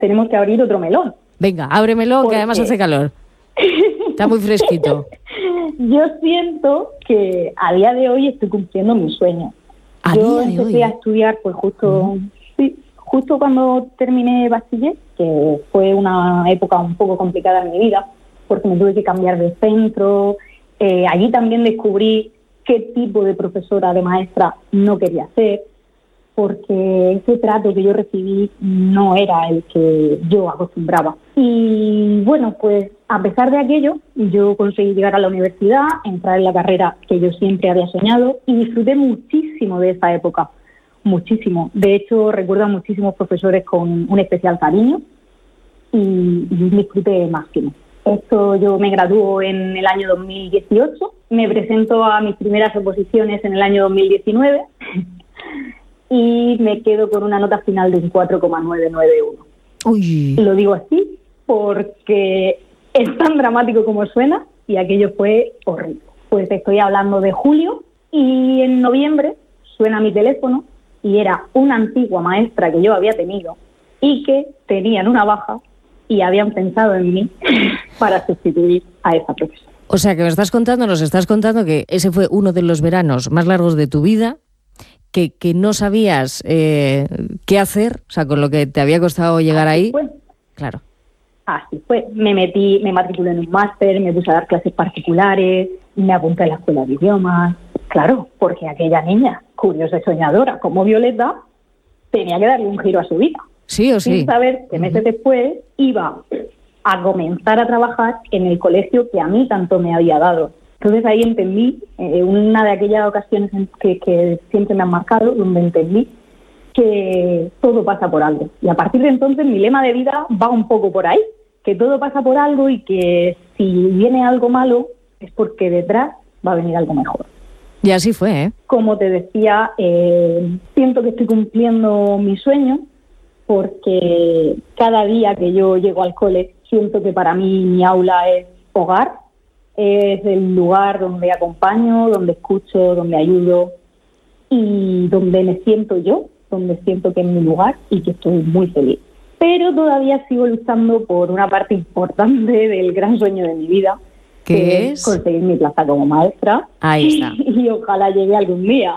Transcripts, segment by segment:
tenemos que abrir otro melón. Venga, ábremelo, que además hace calor. Está muy fresquito. Yo siento que a día de hoy estoy cumpliendo mi sueño. Yo empecé a estudiar pues justo cuando terminé bachiller, que fue una época un poco complicada en mi vida, porque me tuve que cambiar de centro. Allí también descubrí qué tipo de profesora, de maestra no quería ser, porque ese trato que yo recibí no era el que yo acostumbraba. Y bueno, pues a pesar de aquello, yo conseguí llegar a la universidad, entrar en la carrera que yo siempre había soñado y disfruté muchísimo de esa época, muchísimo. De hecho, recuerdo a muchísimos profesores con un especial cariño y disfruté máximo. Esto, yo me graduó en el año 2018, me presento a mis primeras oposiciones en el año 2019 y me quedo con una nota final de un 4,991. Uy. Lo digo así porque es tan dramático como suena y aquello fue horrible. Pues estoy hablando de julio y en noviembre suena mi teléfono y era una antigua maestra que yo había tenido y que tenían una baja y habían pensado en mí para sustituir a esa profesora. O sea, que nos estás contando que ese fue uno de los veranos más largos de tu vida, que no sabías qué hacer, o sea, con lo que te había costado llegar ahí. Fue. Claro. Así fue. Me matriculé en un máster, me puse a dar clases particulares, me apunté a la escuela de idiomas. Claro, porque aquella niña, curiosa y soñadora como Violeta, tenía que darle un giro a su vida. Sí o sí. Sin saber que meses después iba a comenzar a trabajar en el colegio que a mí tanto me había dado. Entonces ahí entendí, una de aquellas ocasiones que siempre me han marcado, donde entendí que todo pasa por algo. Y a partir de entonces mi lema de vida va un poco por ahí, que todo pasa por algo y que si viene algo malo es porque detrás va a venir algo mejor. Y así fue, ¿eh? Como te decía, siento que estoy cumpliendo mi sueño porque cada día que yo llego al cole siento que para mí mi aula es hogar, es el lugar donde acompaño, donde escucho, donde ayudo y donde me siento yo, donde siento que es mi lugar y que estoy muy feliz. Pero todavía sigo luchando por una parte importante del gran sueño de mi vida, que es conseguir mi plaza como maestra. Ahí está. Y ojalá llegue algún día.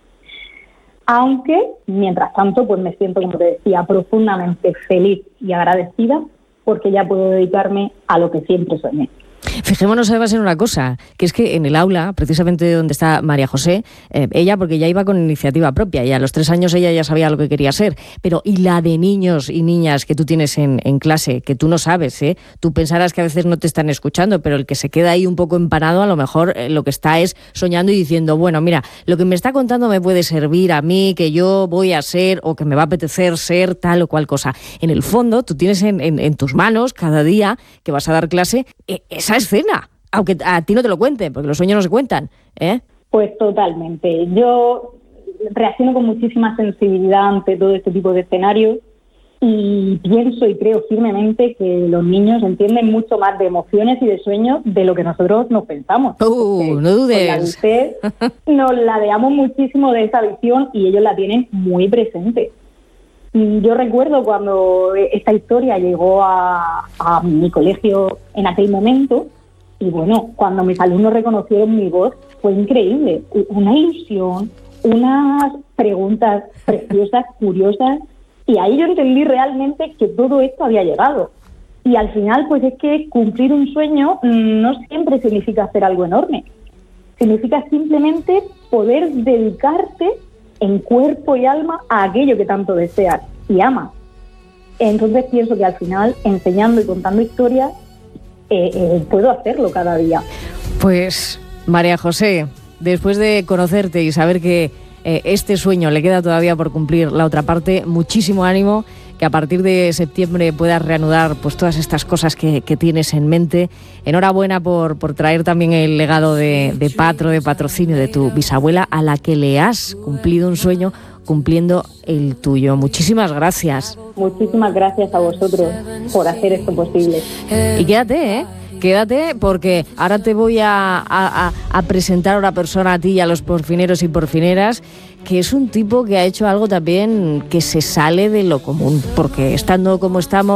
Aunque, mientras tanto, pues me siento, como te decía, profundamente feliz y agradecida porque ya puedo dedicarme a lo que siempre soñé. Fijémonos además en una cosa, que es que en el aula, precisamente donde está María José, ella, porque ya iba con iniciativa propia, y a los 3 años ella ya sabía lo que quería ser, pero y la de niños y niñas que tú tienes en clase, que tú no sabes, tú pensarás que a veces no te están escuchando, pero el que se queda ahí un poco empanado, a lo mejor lo que está es soñando y diciendo, bueno, mira, lo que me está contando me puede servir a mí, que yo voy a ser, o que me va a apetecer ser tal o cual cosa. En el fondo, tú tienes en tus manos, cada día que vas a dar clase, esa escena, aunque a ti no te lo cuenten, porque los sueños no se cuentan, ¿eh? Pues totalmente. Yo reacciono con muchísima sensibilidad ante todo este tipo de escenarios y pienso y creo firmemente que los niños entienden mucho más de emociones y de sueños de lo que nosotros nos pensamos. No dudes. Con la adultez nos ladeamos muchísimo de esa visión y ellos la tienen muy presente. Yo recuerdo cuando esta historia llegó a mi colegio en aquel momento y bueno, cuando mis alumnos reconocieron mi voz fue increíble, una ilusión, unas preguntas preciosas, curiosas y ahí yo entendí realmente que todo esto había llegado. Y al final pues es que cumplir un sueño no siempre significa hacer algo enorme, significa simplemente poder dedicarte en cuerpo y alma a aquello que tanto deseas y amas. Entonces pienso que al final, enseñando y contando historias, puedo hacerlo cada día. Pues, María José, después de conocerte y saber que este sueño le queda todavía por cumplir la otra parte, muchísimo ánimo, que a partir de septiembre puedas reanudar pues todas estas cosas que tienes en mente. Enhorabuena por traer también el legado de patrocinio de tu bisabuela, a la que le has cumplido un sueño cumpliendo el tuyo. Muchísimas gracias. Muchísimas gracias a vosotros por hacer esto posible. Y quédate, porque ahora te voy a presentar a una persona, a ti y a los porfineros y porfineras, que es un tipo que ha hecho algo también que se sale de lo común, porque estando como estamos,